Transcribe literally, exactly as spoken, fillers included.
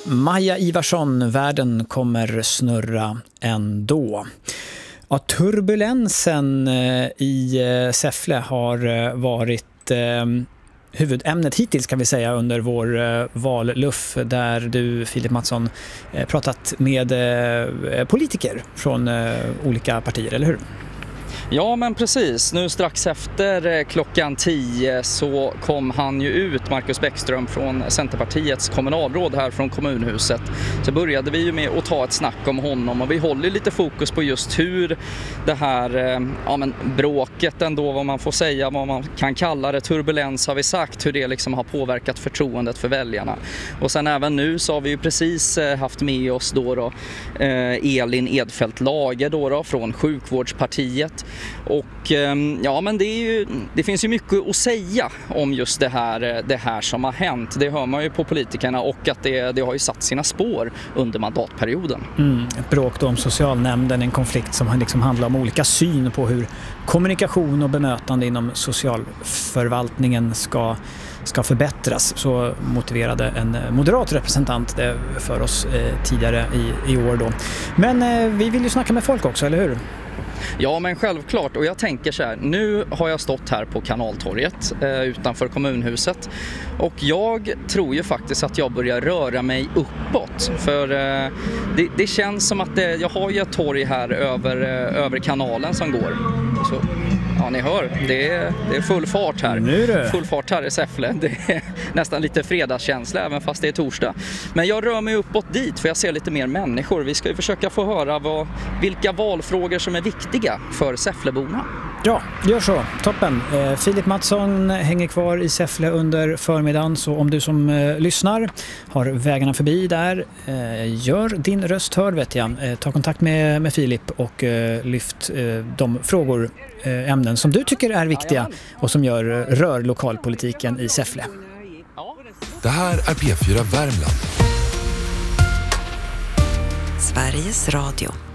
Maja Ivarsson, världen kommer snurra ändå. Ja, turbulensen i Säffle har varit eh, huvudämnet hittills kan vi säga under vår eh, valluff, där du, Filip Mattsson, eh, pratat med eh, politiker från eh, olika partier, eller hur? Ja, men precis. Nu strax efter klockan tio så kom han ju ut, Marcus Bäckström från Centerpartiets kommunalråd här från kommunhuset. Så började vi ju med att ta ett snack om honom, och vi håller lite fokus på just hur det här ja, men bråket ändå, vad man får säga, vad man kan kalla det, turbulens har vi sagt, hur det liksom har påverkat förtroendet för väljarna. Och sen även nu så har vi ju precis haft med oss då, då Elin Edfelt Lager då, då från Sjukvårdspartiet. Och ja, men det, är ju, det finns ju mycket att säga om just det här, det här som har hänt. Det hör man ju på politikerna, och att det, det har ju satt sina spår under mandatperioden. Mm, ett bråk då om socialnämnden, en konflikt som liksom handlar om olika syn på hur kommunikation och bemötande inom socialförvaltningen ska, ska förbättras. Så motiverade en moderat representant det för oss eh, tidigare i, i år då. Men eh, vi vill ju snacka med folk också, eller hur? Ja, men självklart. Och jag tänker så här, nu har jag stått här på Kanaltorget eh, utanför kommunhuset, och jag tror ju faktiskt att jag börjar röra mig uppåt. För eh, det, det känns som att det, jag har ju ett torg här över, eh, över kanalen som går. Så, ja, ni hör, det är, det är full fart här. Nu är det. Full fart här i Säffle. Det är nästan lite fredagskänsla även fast det är torsdag. Men jag rör mig uppåt dit för jag ser lite mer människor. Vi ska ju försöka få höra vad, vilka valfrågor som är viktiga för Säffleborna. Ja, gör så. Toppen. Eh, Filip Mattsson hänger kvar i Säffle under förmiddagen, så om du som eh, lyssnar har vägarna förbi där, eh, gör din röst hörd, vet jag. Eh, ta kontakt med, med Filip och eh, lyft eh, de frågor, eh, ämnen som du tycker är viktiga och som gör eh, rör lokalpolitiken i Säffle. Det här är P fyra Värmland. Sveriges Radio.